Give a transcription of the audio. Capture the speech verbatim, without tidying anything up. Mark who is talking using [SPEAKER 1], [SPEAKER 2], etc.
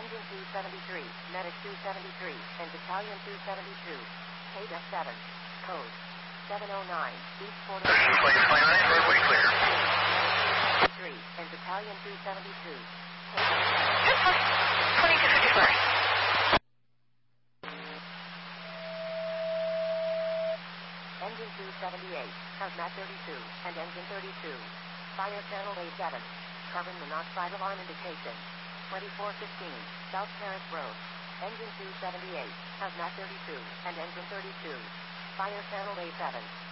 [SPEAKER 1] Engine two seventy-three, Medic two seventy-three, and Battalion two seventy-two. K D E F seven. Code seven oh nine, East Quarter.
[SPEAKER 2] Roadway clear.
[SPEAKER 1] three, and Battalion two seventy-two.
[SPEAKER 2] twenty-two fifty-four.
[SPEAKER 1] Engine two seventy-eight, Hazmat thirty-two, and Engine thirty-two. Fire Channel A seven. Carbon monoxide alarm indication. twenty-four fifteen, South Paris Road. Engine two seventy-eight, Hazmat thirty-two, and Engine thirty-two. Fire Channel A seven.